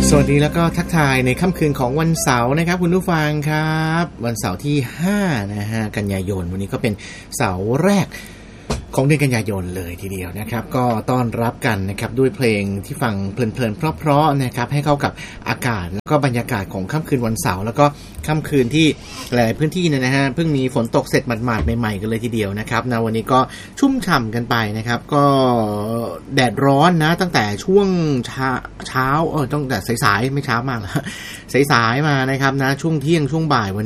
สวัสดีแล้วก็ทักทายในค่ำคืนของวันเสาร์นะครับคุณผู้ฟังครับวันเสาร์ที่5นะฮะกันยายนวันนี้ก็เป็นเสาร์แรกของเดือนกันยายนเลยทีเดียวนะครับก็ต้อนรับกันนะครับด้วยเพลงที่ฟังเพลินๆเพราะๆนะครับให้เข้ากับอากาศแล้วก็บรรยากาศของค่ำคืนวันเสาร์แล้วก็ค่ำคืนที่หลายพื้นที่เนี่ยนะฮะเพิ่งมีฝนตกเสร็จหมาดๆใหม่ๆกันเลยทีเดียวนะครับนะวันนี้ก็ชุ่มฉ่ำกันไปนะครับก็แดดร้อนนะตั้งแต่ช่วงเช้าตั้งแต่สายๆไม่เช้ามากแล้วสายๆมานะครับนะช่วงเที่ยงช่วงบ่ายวัน